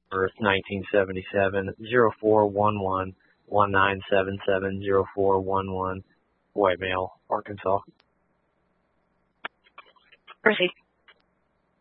for 1977, 0411 1977 0411, white male, Arkansas. Proceed.